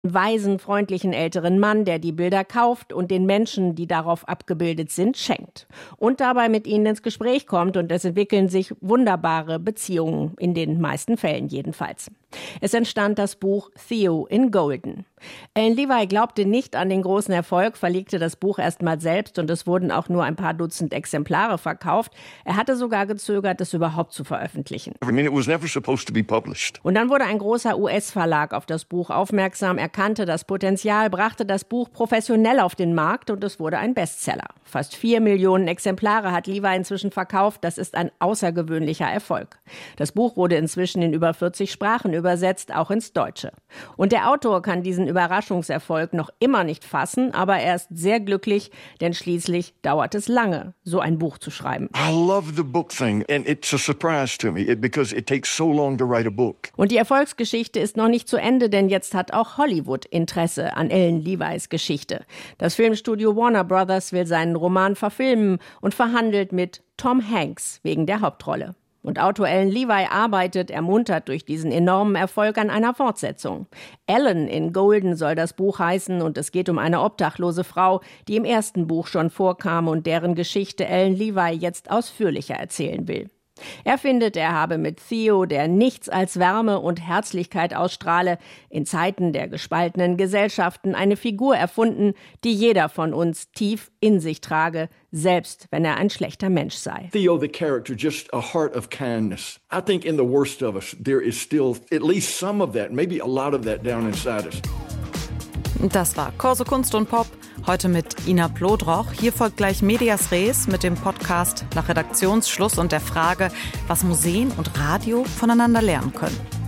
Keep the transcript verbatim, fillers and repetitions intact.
weisen, freundlichen älteren Mann, der die Bilder kauft und den Menschen, die darauf abgebildet sind, schenkt. Und dabei mit ihnen ins Gespräch kommt und es entwickeln sich wunderbare Beziehungen, in den meisten Fällen jedenfalls. Es entstand das Buch Theo in Golden. Alan Levi glaubte nicht an den großen Erfolg, verlegte das Buch erst mal selbst und es wurden auch nur ein paar Dutzend Exemplare verkauft. Er hatte sogar gezögert, es überhaupt zu veröffentlichen. I mean, it was never supposed to be published. Und dann wurde ein großer U S-Verlag auf das Buch aufmerksam, erkannte das Potenzial, brachte das Buch professionell auf den Markt und es wurde ein Bestseller. Fast vier Millionen Exemplare hat Levi inzwischen verkauft. Das ist ein außergewöhnlicher Erfolg. Das Buch wurde inzwischen in über vierzig Sprachen übersetzt, auch ins Deutsche. Und der Autor kann diesen Überraschungserfolg noch immer nicht fassen, aber er ist sehr glücklich, denn schließlich dauert es lange, so ein Buch zu schreiben. I love the book thing and it's a surprise to me because it takes so long to write a book. Und die Erfolgsgeschichte ist noch nicht zu Ende, denn jetzt hat auch Hollywood Interesse an Alan Levis Geschichte. Das Filmstudio Warner Brothers will seinen Roman verfilmen und verhandelt mit Tom Hanks wegen der Hauptrolle. Und Autor Alan Levi arbeitet, ermuntert durch diesen enormen Erfolg, an einer Fortsetzung. Ellen in Golden soll das Buch heißen und es geht um eine obdachlose Frau, die im ersten Buch schon vorkam und deren Geschichte Alan Levi jetzt ausführlicher erzählen will. Er findet, er habe mit Theo, der nichts als Wärme und Herzlichkeit ausstrahle, in Zeiten der gespaltenen Gesellschaften eine Figur erfunden, die jeder von uns tief in sich trage, selbst wenn er ein schlechter Mensch sei. Theo, the character, just a heart of kindness. I think in the worst of us, there is still at least some of that, maybe a lot of that down inside us. Das war Corso Kunst und Pop, heute mit Ina Plodroch. Hier folgt gleich Medias Res mit dem Podcast nach Redaktionsschluss und der Frage, was Museen und Radio voneinander lernen können.